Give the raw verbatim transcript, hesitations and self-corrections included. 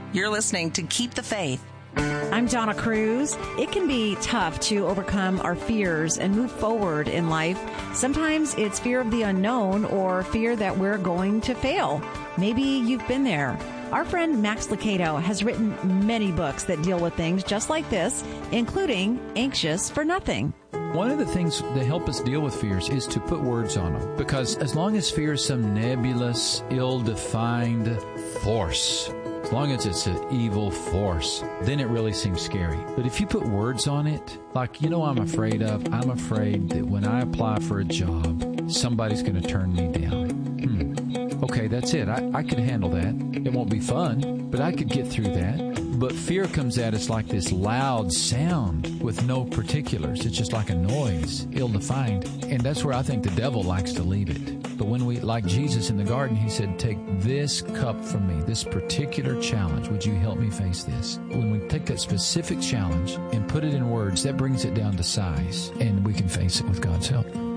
You're listening to Keep the Faith. I'm Donna Cruz. It can be tough to overcome our fears and move forward in life. Sometimes it's fear of the unknown or fear that we're going to fail. Maybe you've been there. Our friend Max Lucado has written many books that deal with things just like this, including Anxious for Nothing. One of the things that help us deal with fears is to put words on them. Because as long as fear is some nebulous, ill-defined force, as long as it's an evil force, then it really seems scary. But if you put words on it, like, you know I'm afraid of? I'm afraid that when I apply for a job, somebody's going to turn me down. Hmm. Okay, that's it. I, I could handle that. It won't be fun, but I could get through that. But fear comes at us like this loud sound with no particulars. It's just like a noise, ill-defined. And that's where I think the devil likes to leave it. But when we, like Jesus in the garden, he said, take this cup from me, this particular challenge. Would you help me face this? When we take that specific challenge and put it in words, that brings it down to size, and we can face it with God's help.